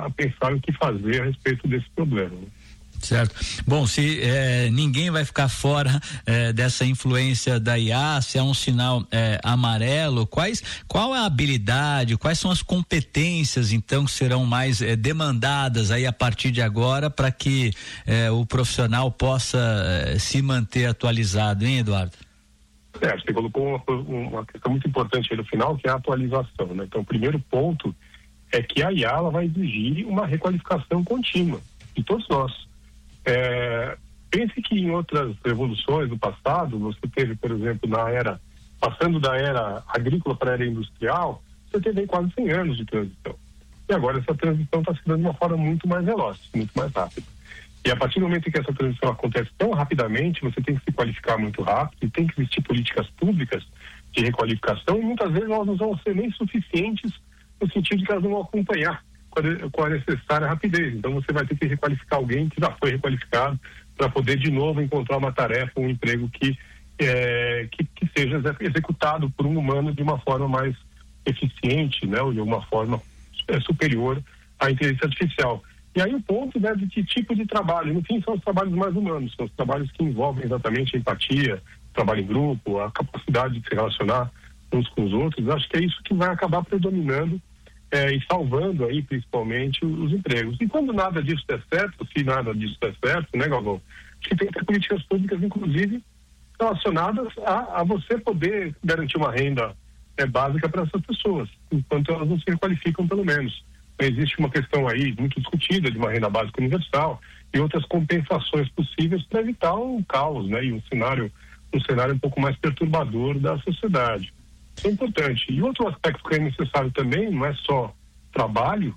a pensar o que fazer a respeito desse problema. Certo. Bom, se ninguém vai ficar fora dessa influência da IA, se é um sinal amarelo, qual é a habilidade, quais são as competências então que serão mais demandadas aí a partir de agora para que o profissional possa se manter atualizado, hein, Eduardo? Você colocou uma questão muito importante aí no final, que é a atualização, né? Então, o primeiro ponto é que a IA ela vai exigir uma requalificação contínua de todos nós. Pense que em outras revoluções do passado, você teve, por exemplo, passando da era agrícola para a era industrial, você teve aí quase 100 anos de transição. E agora essa transição está se dando de uma forma muito mais veloz, muito mais rápida. E a partir do momento em que essa transição acontece tão rapidamente, você tem que se qualificar muito rápido, e tem que existir políticas públicas de requalificação, e muitas vezes elas não vão ser nem suficientes no sentido de que elas não vão acompanhar com a necessária rapidez. Então você vai ter que requalificar alguém que já foi requalificado para poder de novo encontrar uma tarefa, um emprego que seja executado por um humano de uma forma mais eficiente, né, ou de uma forma superior à inteligência artificial. E aí o ponto, né, de que tipo de trabalho, no fim são os trabalhos mais humanos, são os trabalhos que envolvem exatamente a empatia, trabalho em grupo, a capacidade de se relacionar uns com os outros. Acho que é isso que vai acabar predominando e salvando aí principalmente os empregos. E quando nada disso der certo, se nada disso der certo, né, Galvão, acho que tem que ter políticas públicas, inclusive, relacionadas a você poder garantir uma renda básica para essas pessoas, enquanto elas não se requalificam, pelo menos. Existe uma questão aí muito discutida de uma renda básica universal e outras compensações possíveis para evitar um caos, né, e um cenário um pouco mais perturbador da sociedade. Isso é importante. E outro aspecto que é necessário também não é só trabalho,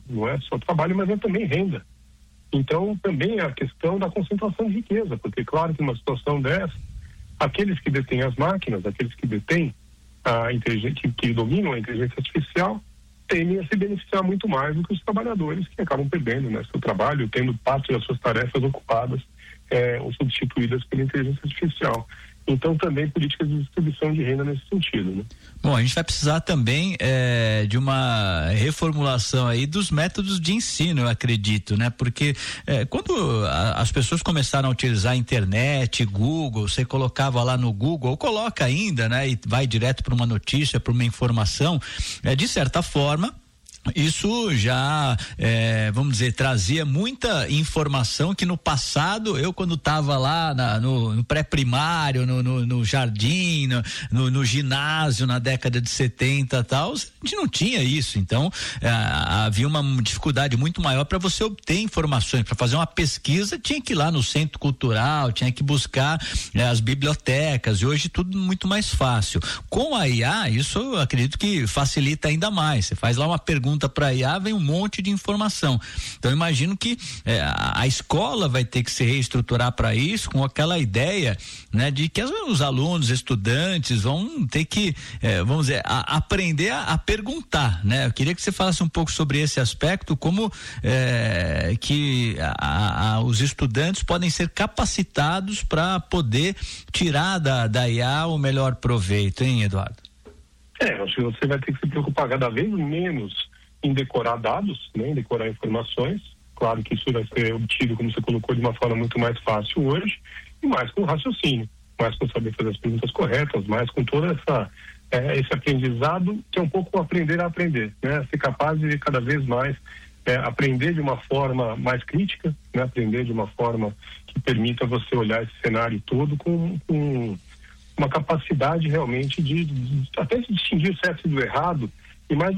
mas é também renda. Então, também é a questão da concentração de riqueza, porque, claro, que numa situação dessa, aqueles que detêm as máquinas, aqueles que detêm a inteligência, que dominam a inteligência artificial, tendem a se beneficiar muito mais do que os trabalhadores que acabam perdendo, né, seu trabalho, tendo parte das suas tarefas ocupadas ou substituídas pela inteligência artificial. Então, também políticas de distribuição de renda nesse sentido, né? Bom, a gente vai precisar também de uma reformulação aí dos métodos de ensino, eu acredito, né? Porque quando as pessoas começaram a utilizar a internet, Google, você colocava lá no Google, ou coloca ainda, né? E vai direto para uma notícia, para uma informação, de certa forma, isso já, vamos dizer, trazia muita informação que no passado, eu quando estava lá no pré-primário, no jardim, no ginásio, na década de 70 e tal, a gente não tinha isso. Então, havia uma dificuldade muito maior para você obter informações. Para fazer uma pesquisa, tinha que ir lá no centro cultural, tinha que buscar as bibliotecas, e hoje tudo muito mais fácil. Com a IA, isso eu acredito que facilita ainda mais. Você faz lá uma pergunta para a IA, vem um monte de informação. Então eu imagino que a escola vai ter que se reestruturar para isso, com aquela ideia, né, de que os alunos, estudantes vão ter que, vamos dizer, aprender a perguntar, né? Eu queria que você falasse um pouco sobre esse aspecto, como que os estudantes podem ser capacitados para poder tirar da IA o melhor proveito, hein, Eduardo? Acho que você vai ter que se preocupar cada vez menos em decorar dados, né, em decorar informações. Claro que isso vai ser obtido, como você colocou, de uma forma muito mais fácil hoje, e mais com raciocínio, mais com saber fazer as perguntas corretas, mais com toda esse aprendizado, que é um pouco aprender a aprender, né, ser capaz de cada vez mais aprender de uma forma mais crítica, né, aprender de uma forma que permita você olhar esse cenário todo com uma capacidade realmente de até de distinguir o certo do errado, e mais